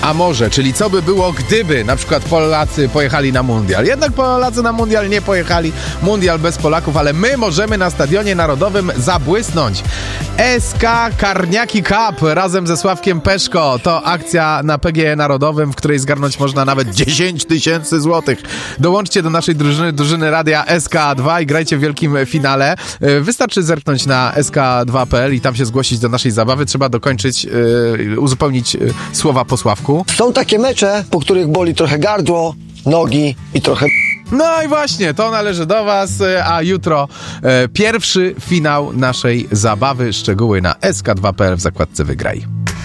a może, czyli co by było, gdyby na przykład Polacy pojechali na mundial. Jednak Polacy na mundial nie pojechali, mundial bez Polaków, ale my możemy na Stadionie Narodowym zabłysnąć. SK Karniaki Cup razem ze Sławkiem Peszko to akcja na PGE Narodowym, w której zgarnąć można nawet 10 000 złotych. Dołączcie do naszej drużyny Radia SK2 i grajcie w wielkim finale. Wystarczy zerknąć na sk2.pl i tam się zgłosić do naszej zabawy. Trzeba dokończyć, uzupełnić słowa po Sławku. Są takie mecze, po których boli trochę gardło, nogi i trochę... No i właśnie, to należy do was, a jutro pierwszy finał naszej zabawy. Szczegóły na sk2.pl w zakładce Wygraj.